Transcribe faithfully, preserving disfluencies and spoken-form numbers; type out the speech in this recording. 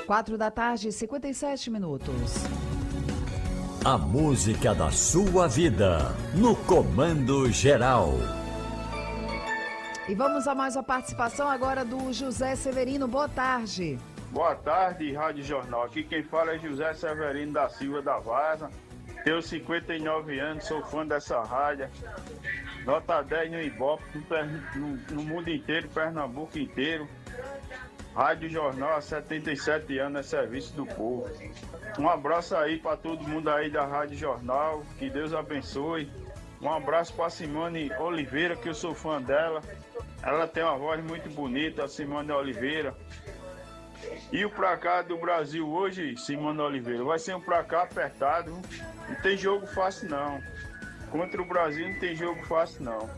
Quatro da tarde, cinquenta e sete minutos. A música da sua vida, no Comando Geral. E vamos a mais uma participação agora do José Severino. Boa tarde. Boa tarde, Rádio Jornal. Aqui quem fala é José Severino da Silva da Vaza. Tenho cinquenta e nove anos, sou fã dessa rádio. Nota dez no Ibope, no, no mundo inteiro, Pernambuco inteiro. Rádio Jornal há setenta e sete anos, é serviço do povo. Um abraço aí para todo mundo aí da Rádio Jornal, que Deus abençoe. Um abraço para Simone Oliveira, que eu sou fã dela. Ela tem uma voz muito bonita, a Simone Oliveira. E o placar do Brasil hoje, Simone Oliveira, vai ser um placar apertado. Não tem jogo fácil não. Contra o Brasil não tem jogo fácil não.